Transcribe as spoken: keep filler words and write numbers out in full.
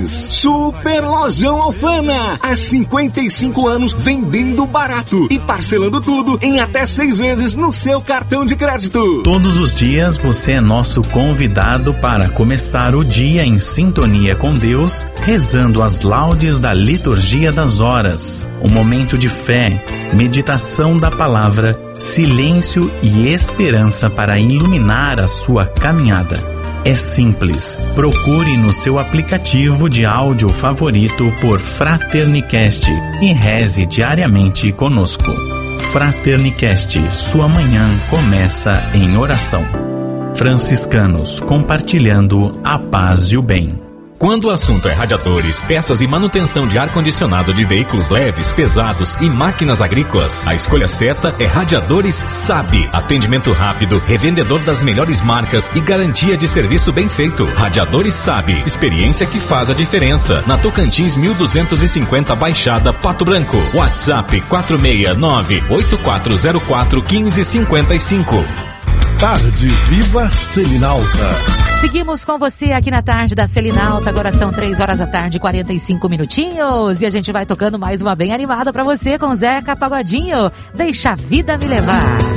Lages. Super Lojão Alfama. Há cinquenta e cinco anos vendendo barato e parcelando tudo em até seis vezes no seu cartão de crédito. Todos os dias você é nosso convidado para começar o dia em sintonia com Deus, rezando as laudes da liturgia das horas. Um momento de fé, meditação da palavra, silêncio e esperança para iluminar a sua caminhada. É simples. Procure no seu aplicativo de áudio favorito por Fraternicast e reze diariamente conosco. Fraternicast, sua manhã começa em oração. Franciscanos, compartilhando a paz e o bem. Quando o assunto é radiadores, peças e manutenção de ar-condicionado de veículos leves, pesados e máquinas agrícolas, a escolha certa é Radiadores Sabe. Atendimento rápido, revendedor das melhores marcas e garantia de serviço bem feito. Radiadores Sabe. Experiência que faz a diferença. Na Tocantins mil duzentos e cinquenta Baixada, Pato Branco. WhatsApp quatro seis nove, oito quatro zero quatro, um cinco cinco cinco. Tarde Viva Selinalta. Seguimos com você aqui na tarde da Selinalta. Agora são três horas da tarde, quarenta e cinco minutinhos. E a gente vai tocando mais uma bem animada pra você com Zeca Pagodinho. Deixa a vida me levar.